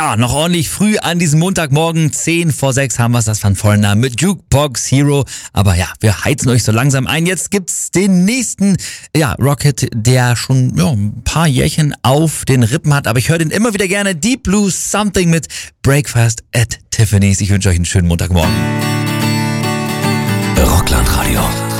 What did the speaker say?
Ja, noch ordentlich früh an diesem Montagmorgen, 10 vor 6 haben wir's, das Van Foreigner mit Jukebox Hero. Aber ja, wir heizen euch so langsam ein. Jetzt gibt's den nächsten, Rocket, der schon ein paar Jährchen auf den Rippen hat. Aber ich höre den immer wieder gerne. Deep Blue Something mit Breakfast at Tiffany's. Ich wünsche euch einen schönen Montagmorgen. Rockland Radio.